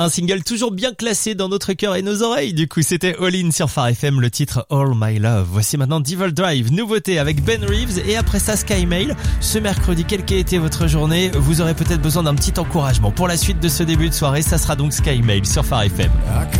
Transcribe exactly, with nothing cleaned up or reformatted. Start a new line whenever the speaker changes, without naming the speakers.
Un single toujours bien classé dans notre cœur et nos oreilles. Du coup, c'était All In sur Phare F M, le titre All My Love. Voici maintenant Devil Drive, nouveauté avec Ben Reeves et après ça Sky Mail. Ce mercredi, quelle qu'a été votre journée? Vous aurez peut-être besoin d'un petit encouragement pour la suite de ce début de soirée. Ça sera donc Sky Mail sur Phare F M.